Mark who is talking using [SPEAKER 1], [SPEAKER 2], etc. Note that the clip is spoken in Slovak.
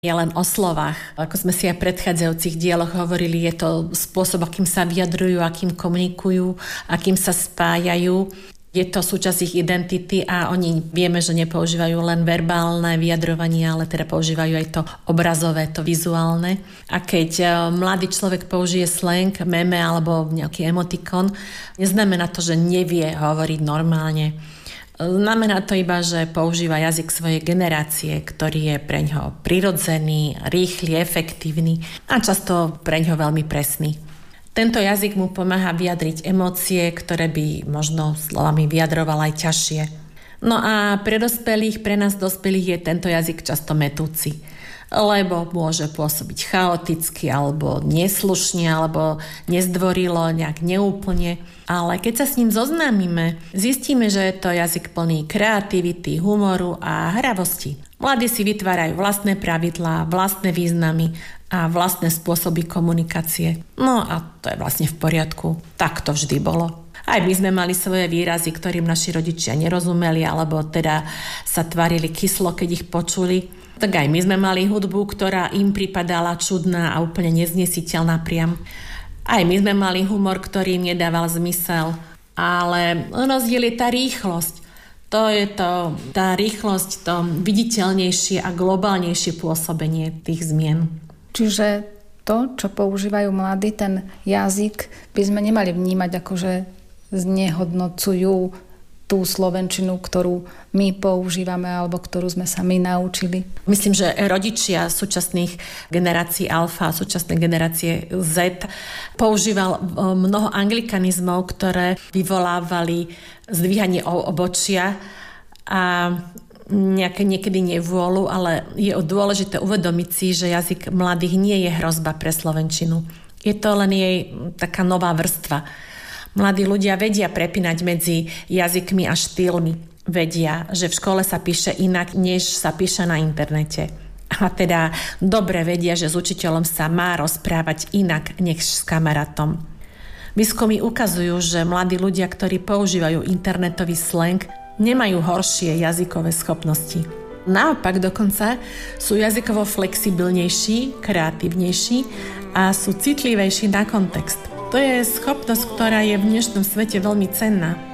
[SPEAKER 1] je len o slovách. Ako sme si aj v predchádzajúcich dieloch hovorili, je to spôsob, akým sa vyjadrujú, akým komunikujú, akým sa spájajú. Je to súčasť ich identity a oni vieme, že nepoužívajú len verbálne vyjadrovanie, ale teda používajú aj to obrazové, to vizuálne. A keď mladý človek použije slang, meme alebo nejaký emotikon, neznamená to, že nevie hovoriť normálne. Znamená to iba, že používa jazyk svojej generácie, ktorý je preňho prirodzený, rýchly, efektívny a často preňho veľmi presný. Tento jazyk mu pomáha vyjadriť emócie, ktoré by možno slovami vyjadroval aj ťažšie. No a pre dospelých, pre nás dospelých je tento jazyk často mätúci, lebo môže pôsobiť chaoticky, alebo neslušne, alebo nezdvorilo, nejak neúplne. Ale keď sa s ním zoznámime, zistíme, že je to jazyk plný kreativity, humoru a hravosti. Mladí si vytvárajú vlastné pravidlá, vlastné významy a vlastné spôsoby komunikácie. No a to je vlastne v poriadku. Tak to vždy bolo. Aj my sme mali svoje výrazy, ktorým naši rodičia nerozumeli, alebo teda sa tvarili kyslo, keď ich počuli. Tak aj my sme mali hudbu, ktorá im pripadala čudná a úplne neznesiteľná priam. Aj my sme mali humor, ktorý im nedával zmysel. Ale rozdiel je tá rýchlosť. To je to, tá rýchlosť, to viditeľnejšie a globálnejšie pôsobenie tých zmien.
[SPEAKER 2] Čiže to, čo používajú mladí, ten jazyk, by sme nemali vnímať ako, že znehodnocujú tú slovenčinu, ktorú my používame alebo ktorú sme sa my naučili.
[SPEAKER 1] Myslím, že rodičia súčasných generácií alfa a súčasnej generácie Z používal mnoho anglikanizmov, ktoré vyvolávali zdvíhanie obočia a niekedy nevôľu, ale je dôležité uvedomiť si, že jazyk mladých nie je hrozba pre slovenčinu. Je to len jej taká nová vrstva. Mladí ľudia vedia prepínať medzi jazykmi a štýlmi. Vedia, že v škole sa píše inak, než sa píše na internete. A teda dobre vedia, že s učiteľom sa má rozprávať inak, než s kamarátom. Výskumy ukazujú, že mladí ľudia, ktorí používajú internetový slang, nemajú horšie jazykové schopnosti. Naopak dokonca sú jazykovo flexibilnejší, kreatívnejší a sú citlivejší na kontext. To je schopnosť, ktorá je v dnešnom svete veľmi cenná.